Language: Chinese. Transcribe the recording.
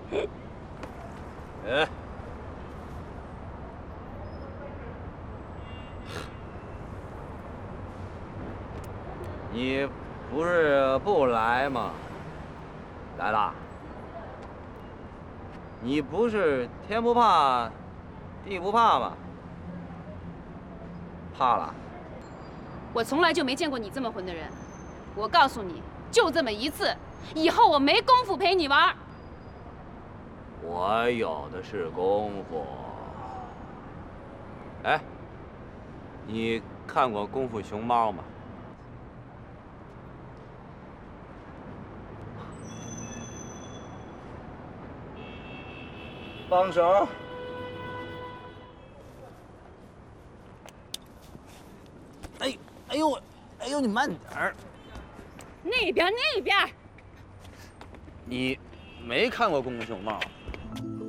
哎，你不是不来吗？来了。你不是天不怕地不怕吗？怕了？ 我从来就没见过你这么混的人。我告诉你，就这么一次，以后我没工夫陪你玩。 我有的是功夫。哎，你看过《功夫熊猫》吗？放手！ 哎呦，你慢点儿。 那边。 你没看过《功夫熊猫》？